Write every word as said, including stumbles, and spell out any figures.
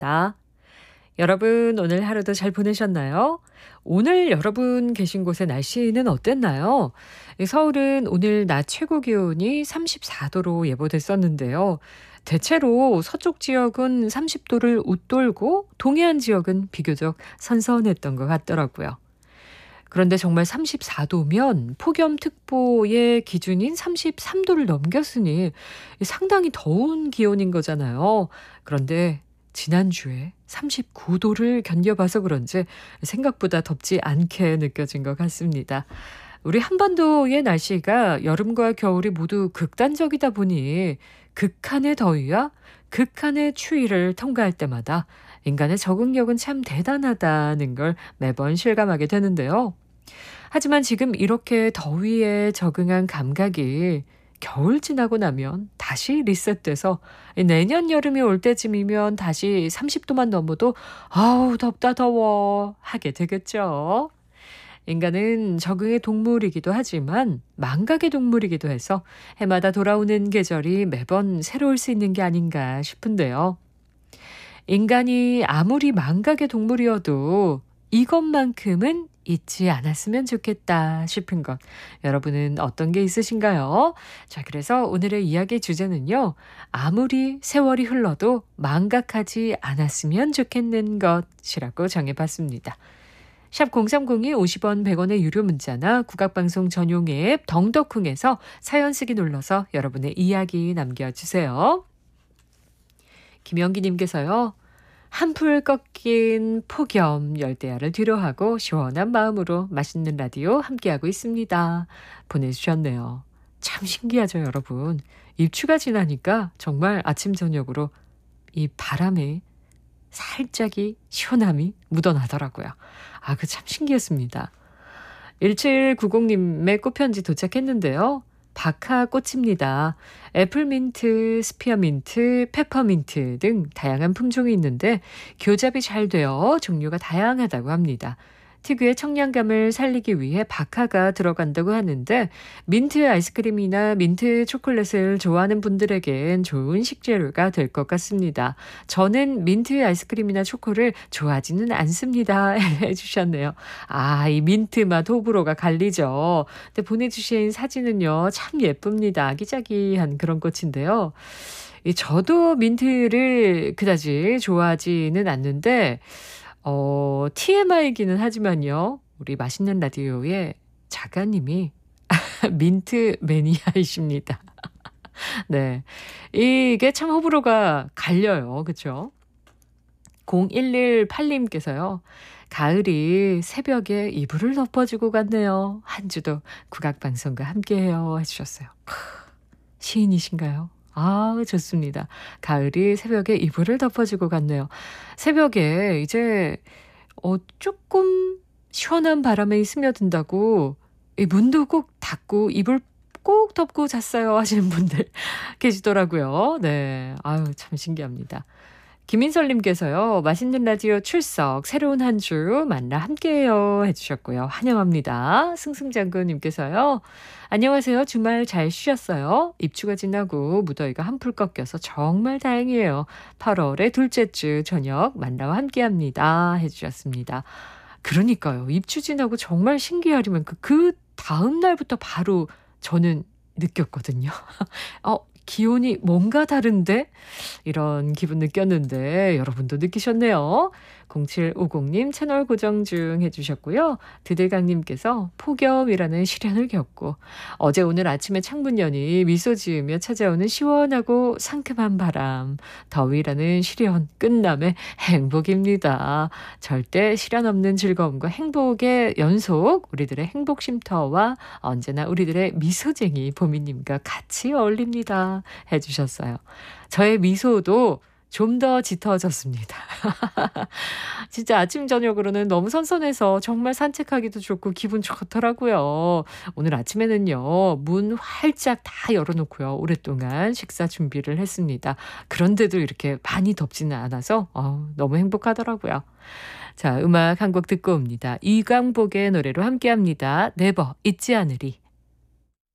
나. 여러분, 오늘 하루도 잘 보내셨나요? 오늘 여러분 계신 곳의 날씨는 어땠나요? 이 서울은 오늘 낮 최고 기온이 삼십사 도로 예보됐었는데요. 대체로 서쪽 지역은 삼십 도를 웃돌고 동해안 지역은 비교적 선선했던 것 같더라고요. 그런데 정말 삼십사 도면 폭염특보의 기준인 삼십삼 도를 넘겼으니 상당히 더운 기온인 거잖아요. 그런데 지난주에 삼십구 도를 견뎌봐서 그런지 생각보다 덥지 않게 느껴진 것 같습니다. 우리 한반도의 날씨가 여름과 겨울이 모두 극단적이다 보니 극한의 더위와 극한의 추위를 통과할 때마다 인간의 적응력은 참 대단하다는 걸 매번 실감하게 되는데요. 하지만 지금 이렇게 더위에 적응한 감각이 겨울 지나고 나면 다시 리셋돼서 내년 여름이 올 때쯤이면 다시 삼십 도만 넘어도 아우 덥다 더워 하게 되겠죠. 인간은 적응의 동물이기도 하지만 망각의 동물이기도 해서 해마다 돌아오는 계절이 매번 새로울 수 있는 게 아닌가 싶은데요. 인간이 아무리 망각의 동물이어도 이것만큼은 잊지 않았으면 좋겠다 싶은 것. 여러분은 어떤 게 있으신가요? 자, 그래서 오늘의 이야기 주제는요. 아무리 세월이 흘러도 망각하지 않았으면 좋겠는 것이라고 정해봤습니다. 샵 공삼공이 오십 원 백 원의 유료 문자나 국악방송 전용 앱 덩덕쿵에서 사연 쓰기 눌러서 여러분의 이야기 남겨주세요. 김영기님께서요. 한풀 꺾인 폭염 열대야를 뒤로하고 시원한 마음으로 맛있는 라디오 함께하고 있습니다. 보내주셨네요. 참 신기하죠, 여러분. 입추가 지나니까 정말 아침 저녁으로 이 바람에 살짝이 시원함이 묻어나더라고요. 아, 그 참 신기했습니다. 일칠구공님의 꽃편지 도착했는데요. 박하꽃입니다. 애플민트, 스피어민트, 페퍼민트 등 다양한 품종이 있는데 교잡이 잘 되어 종류가 다양하다고 합니다. 특유의 청량감을 살리기 위해 박하가 들어간다고 하는데 민트 아이스크림이나 민트 초콜릿을 좋아하는 분들에겐 좋은 식재료가 될 것 같습니다. 저는 민트 아이스크림이나 초코를 좋아하지는 않습니다. 해주셨네요. 아, 이 민트 맛 호불호가 갈리죠. 근데 보내주신 사진은요, 참 예쁩니다. 아기자기한 그런 꽃인데요. 이 저도 민트를 그다지 좋아하지는 않는데 어, 티엠아이기는 하지만요. 우리 맛있는 라디오의 작가님이 민트 매니아이십니다. 네. 이게 참 호불호가 갈려요. 그렇죠? 공일일팔님께서요. 가을이 새벽에 이불을 덮어주고 갔네요. 한 주도 국악방송과 함께해요. 해주셨어요. 크, 시인이신가요? 아, 좋습니다. 가을이 새벽에 이불을 덮어주고 갔네요. 새벽에 이제 어 조금 시원한 바람에 스며든다고 이 문도 꼭 닫고 이불 꼭 덮고 잤어요 하시는 분들 계시더라고요. 네, 아유 참 신기합니다. 김인설님께서요. 맛있는 라디오 출석 새로운 한 주 만나 함께해요 해주셨고요. 환영합니다. 승승장구님께서요. 안녕하세요. 주말 잘 쉬셨어요? 입추가 지나고 무더위가 한풀 꺾여서 정말 다행이에요. 팔월의 둘째 주 저녁 만나와 함께합니다 해주셨습니다. 그러니까요. 입추 지나고 정말 신기하리만 그, 그 다음 날부터 바로 저는 느꼈거든요. 어, 기온이 뭔가 다른데? 이런 기분 느꼈는데 여러분도 느끼셨네요. 공칠오공님 채널 고정 중 해주셨고요. 드들강님께서 폭염이라는 시련을 겪고 어제 오늘 아침에 창문 여니 미소 지으며 찾아오는 시원하고 상큼한 바람. 더위라는 시련 끝남의 행복입니다. 절대 시련 없는 즐거움과 행복의 연속 우리들의 행복 쉼터와 언제나 우리들의 미소쟁이 보미님과 같이 어울립니다. 해주셨어요. 저의 미소도 좀 더 짙어졌습니다. 진짜 아침 저녁으로는 너무 선선해서 정말 산책하기도 좋고 기분 좋더라고요. 오늘 아침에는요. 문 활짝 다 열어놓고요. 오랫동안 식사 준비를 했습니다. 그런데도 이렇게 많이 덥지는 않아서 어, 너무 행복하더라고요. 자, 음악 한 곡 듣고 옵니다. 이광복의 노래로 함께합니다. 네버 잊지 않으리.